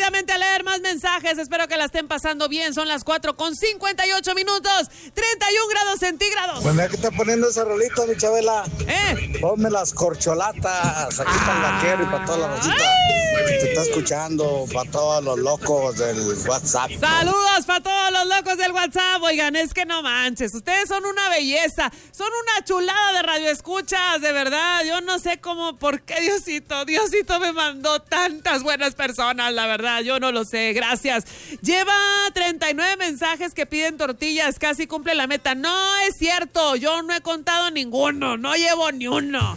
rápidamente a leer más mensajes. Espero que la estén pasando bien. Son las 4:58 minutos, 31 grados centígrados. Bueno, aquí está poniendo ese rolito, mi Chabela. Ponme las corcholatas aquí para el vaquero y para toda la rosita. Te está escuchando para todos los locos del WhatsApp. Saludos para todos los locos del WhatsApp. Oigan, es que no manches, ustedes son una belleza, son una chulada de radioescuchas, de verdad. Yo no sé cómo, por qué Diosito me mandó tantas buenas personas, la verdad, yo no lo sé, gracias. Lleva 39 mensajes que piden tortillas, casi cumple la meta. No es cierto, yo no he contado ninguno, no llevo ni uno.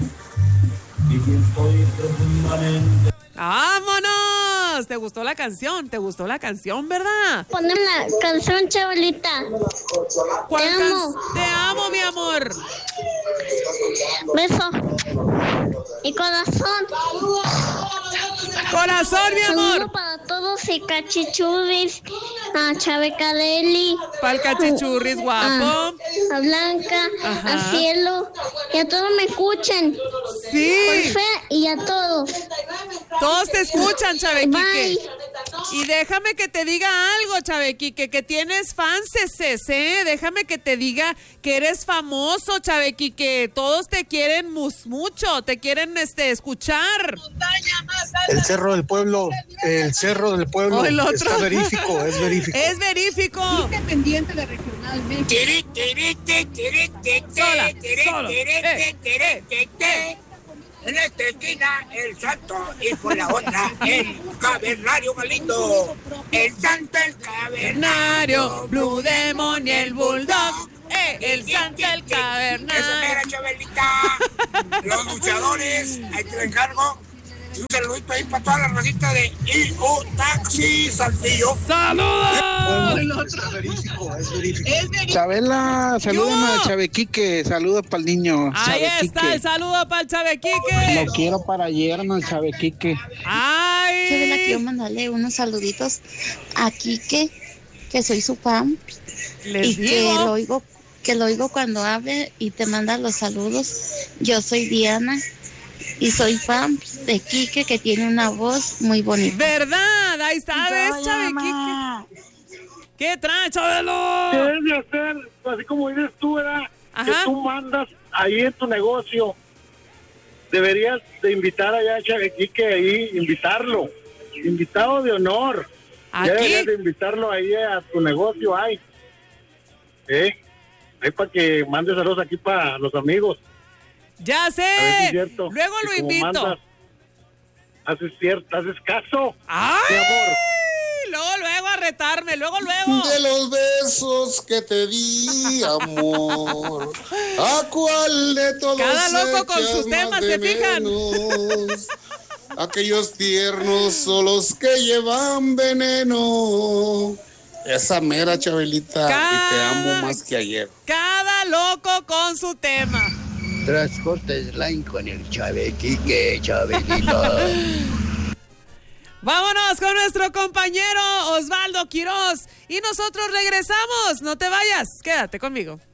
¡Vámonos! ¿Te gustó la canción? ¿Verdad? Ponme la canción, Chabelita. Te amo. Te amo, mi amor. Beso. Y corazón. Corazón, mi amor. Saludo para todos y cachichurris. A Chave Carelli. Para el cachichurris A guapo. Blanca. Ajá. A Cielo. Y a todos me escuchan. Sí. Por fe y a todos. Todos te escuchan, Chave Bye. Quique. Y déjame que te diga algo, Chave Quique, que tienes fans, Déjame que te diga que eres famoso, Chave Quique. Todos te quieren mucho, te quieren escuchar. El Cerro del Pueblo, O el otro. está verífico, es verífico. Es verífico. Independiente de regionalmente. Solo. En esta esquina, el santo, y por la otra, el cavernario Galindo. El santo, el cavernario, Blue Demon y el Bulldog. El santo, el Esa cavernario. mera, Chabelita. Los luchadores, ahí te lo encargo. Y un saludito ahí para toda la racita de IU Taxi Saltillo. ¡Saludos! Es verífico, es verífico. Chabela, salúdame al Chave Quique, saludos para el niño. Ahí Chave está, Quique. el saludo para el Chave Quique. Lo quiero para yerno, el Chave Quique. ¡Ay! Chabela, quiero mandarle unos saluditos a Quique, que soy su fan. Les y digo. que lo oigo cuando hable y te manda los saludos. Yo soy Diana y soy fan de Quique, que tiene una voz muy bonita. ¿Verdad? Ahí está, ¿ves, Chave Quique? ¿Qué trae, Chabelo? Debes de hacer, así como dices tú, ¿verdad? Ajá. Que tú mandas ahí en tu negocio. Deberías de invitar allá a Chave Quique ahí, invitarlo. Invitado de honor. ¿Aquí? Ya deberías de invitarlo ahí a tu negocio, ahí. Ahí para que mandes saludos aquí para los amigos. Ya A ver si sé. es cierto. Luego Y lo como invito. mandas, haces caso. ¡Ay! Mi amor. Luego a retarme, luego. De los besos que te di, amor, ¿a cuál de todos Cada loco con echas sus más temas, de ¿se fijan? menos? Aquellos tiernos son los que llevan veneno. Esa mera, Chabelita, y te amo más que ayer. Cada loco con su tema. Transportes Line con el Chave Quique, Chabelita. Vámonos con nuestro compañero Osvaldo Quiroz y nosotros regresamos. No te vayas, quédate conmigo.